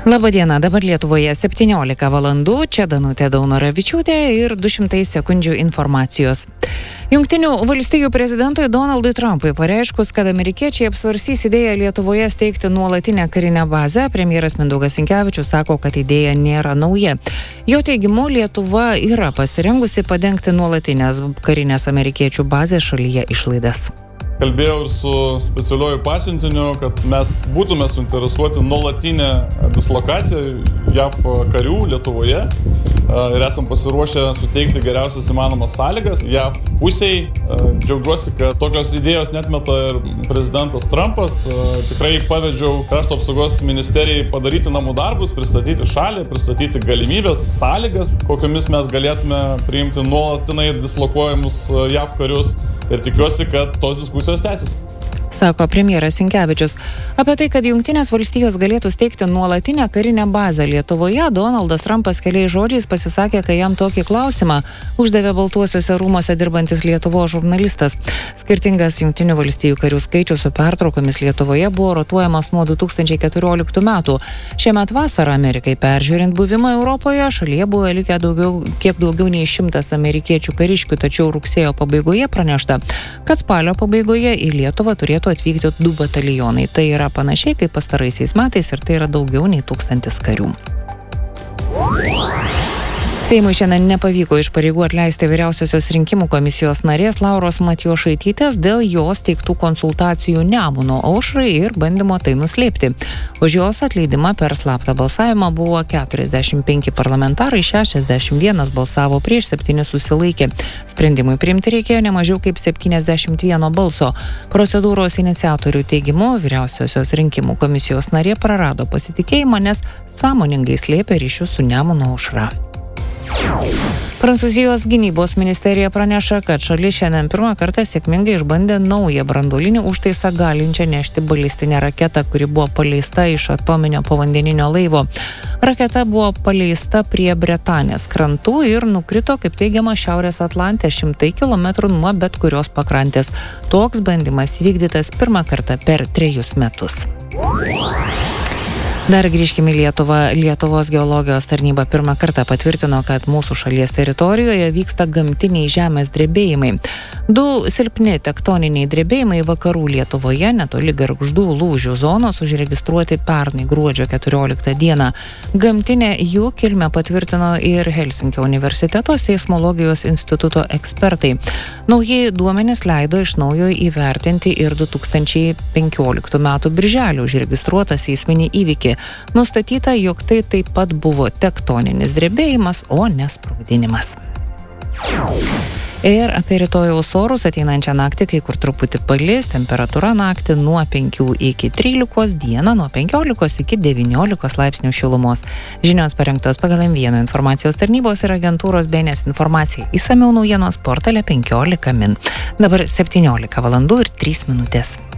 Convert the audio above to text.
Labadiena, dabar Lietuvoje 17 valandų, čia Danutė Daunoravičiūtė ir 200 sekundžių informacijos. Jungtinių valstijų prezidentui Donaldui Trumpui pareiškus, kad amerikiečiai apsvarstys idėją Lietuvoje steigti nuolatinę karinę bazę, premjeras Mindaugas Sinkevičius sako, kad idėja nėra nauja. Jo teigimu, Lietuva yra pasirengusi padengti nuolatinės karinės amerikiečių bazės šalyje išlaidas. Kalbėjau ir su specialiuoju pasiuntiniu, kad mes būtume suinteresuoti nuolatinę dislokaciją JAV karių Lietuvoje ir esam pasiruošę suteikti geriausias įmanomas sąlygas JAV pusiai. Džiaugiuosi, kad tokios idėjos netmeta ir prezidentas Trumpas. Tikrai pavedžiau krašto apsaugos ministerijai padaryti namų darbus, pristatyti šalį, pristatyti galimybės, sąlygas, kokiomis mes galėtume priimti nuolatinai dislokuojamus JAV karius. Ir tikiuosi, kad tos diskusijos tęsis. Sako premjeras Sinkevičius. Apie tai, kad Jungtinės valstijos galėtų steigti nuolatinę karinę bazę Lietuvoje, Donaldas Trumpas keliais žodžiais pasisakė, kai jam tokį klausimą uždavė Baltuosiuose rūmuose dirbantis Lietuvos žurnalistas. Skirtingas Jungtinių valstijų karių skaičius su pertraukomis Lietuvoje buvo rotuojamas nuo 2014 metų. Šiemet vasarą Amerikai peržiūrint buvimą Europoje, šalyje buvo likę kiek daugiau nei 100 amerikiečių kariškių, tačiau rugsėjo pabaigoje pranešta, kad spalio pabaigoje į Lietuvą turėtų atvykti 2 batalionai. Tai yra panašiai kaip pastaraisiais metais ir tai yra daugiau nei 1000 karių. Seimui šiandien nepavyko iš pareigų atleisti vyriausiosios rinkimų komisijos narės Lauros Matjošaitytės dėl jos teiktų konsultacijų Nemuno aušrai ir bandymo tai nuslėpti. Už jos atleidimą per slaptą balsavimą buvo 45 parlamentarai, 61 balsavo prieš, 7 susilaikė. Sprendimui priimti reikėjo ne mažiau kaip 71 balso. Procedūros iniciatorių teigimu, vyriausiosios rinkimų komisijos narė prarado pasitikėjimą, nes sąmoningai slėpė ryšius su Nemuno aušra. Prancūzijos gynybos ministerija praneša, kad šalis šiandien pirmą kartą sėkmingai išbandė naują branduolinį užtaisą galinčią nešti balistinę raketą, kuri buvo paleista iš atominio povandeninio laivo. Raketa buvo paleista prie Bretanės krantų ir nukrito, kaip teigiama, Šiaurės Atlante 100 km nuo bet kurios pakrantės. Toks bandymas vykdytas pirmą kartą per 3 metus. Dar grįžkime į Lietuvą. Lietuvos geologijos tarnyba pirmą kartą patvirtino, kad mūsų šalies teritorijoje vyksta gamtiniai žemės drebėjimai. 2 silpni tektoniniai drebėjimai vakarų Lietuvoje netoli Gargždų lūžių zonos užregistruoti pernai gruodžio 14 dieną. Gamtinę jų kilmę patvirtino ir Helsinkio universiteto seismologijos instituto ekspertai. Nauji duomenys leido iš naujo įvertinti ir 2015 metų birželį užregistruotą seisminį įvykį. Nustatyta, jog tai taip pat buvo tektoninis drebėjimas, o ne sprogdinimas. Ir apie rytojaus orus ateinančią naktį kai kur truputį palis, temperatūra naktį nuo 5 iki 13, dieną nuo 15 iki 19 laipsnių šilumos. Žinios parengtos pagal M1 informacijos tarnybos ir agentūros BNS informacija. Išsamiau naujienos portale 15 min. Dabar 17 valandų ir 3 minutės.